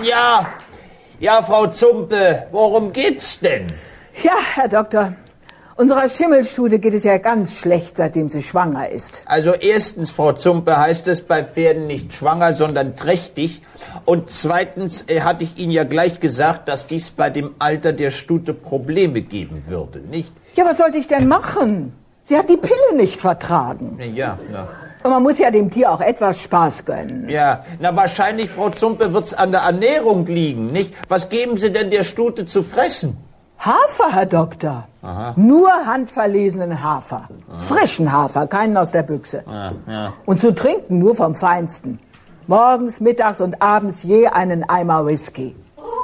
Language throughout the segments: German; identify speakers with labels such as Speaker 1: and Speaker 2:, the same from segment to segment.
Speaker 1: Ja, Frau Zumpe, worum geht's denn?
Speaker 2: Ja, Herr Doktor, unserer Schimmelstute geht es ja ganz schlecht, seitdem sie schwanger ist.
Speaker 1: Also erstens, Frau Zumpe, heißt es bei Pferden nicht schwanger, sondern trächtig. Und zweitens hatte ich Ihnen ja gleich gesagt, dass dies bei dem Alter der Stute Probleme geben würde, nicht?
Speaker 2: Ja, was sollte ich denn machen? Sie hat die Pille nicht vertragen.
Speaker 1: Ja.
Speaker 2: Und man muss ja dem Tier auch etwas Spaß gönnen.
Speaker 1: Ja, na wahrscheinlich, Frau Zumpe, wird's an der Ernährung liegen, nicht? Was geben Sie denn der Stute zu fressen?
Speaker 2: Hafer, Herr Doktor.
Speaker 1: Aha.
Speaker 2: Nur handverlesenen Hafer. Aha. Frischen Hafer, keinen aus der Büchse.
Speaker 1: Ja.
Speaker 2: Und zu trinken nur vom Feinsten. Morgens, mittags und abends je einen Eimer Whisky.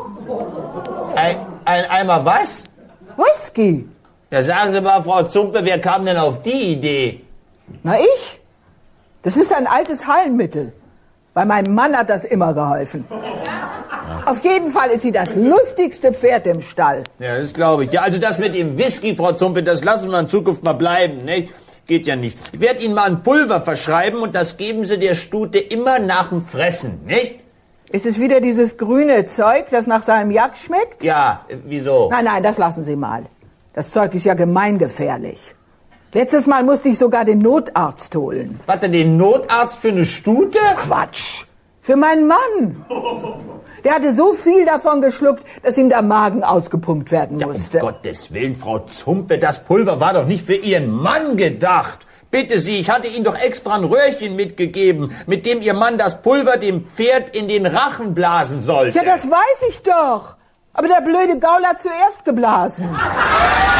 Speaker 1: Ein Eimer was?
Speaker 2: Whisky.
Speaker 1: Ja, sagen Sie mal, Frau Zumpe, wer kam denn auf die Idee?
Speaker 2: Na, ich? Das ist ein altes Heilmittel. Bei meinem Mann hat das immer geholfen. Auf jeden Fall ist sie das lustigste Pferd im Stall.
Speaker 1: Ja, das glaube ich. Ja, also das mit dem Whisky, Frau Zumpe, das lassen wir in Zukunft mal bleiben, nicht? Geht ja nicht. Ich werde Ihnen mal ein Pulver verschreiben und das geben Sie der Stute immer nach dem Fressen, nicht?
Speaker 2: Ist es wieder dieses grüne Zeug, das nach seinem Jack schmeckt?
Speaker 1: Ja, wieso?
Speaker 2: Nein, das lassen Sie mal. Das Zeug ist ja gemeingefährlich. Letztes Mal musste ich sogar den Notarzt holen.
Speaker 1: Warte, den Notarzt für eine Stute?
Speaker 2: Quatsch. Für meinen Mann. Der hatte so viel davon geschluckt, dass ihm der Magen ausgepumpt werden musste.
Speaker 1: Um Gottes Willen, Frau Zumpe, das Pulver war doch nicht für Ihren Mann gedacht. Bitte Sie, ich hatte Ihnen doch extra ein Röhrchen mitgegeben, mit dem Ihr Mann das Pulver dem Pferd in den Rachen blasen sollte.
Speaker 2: Ja, das weiß ich doch. Aber der blöde Gaul hat zuerst geblasen.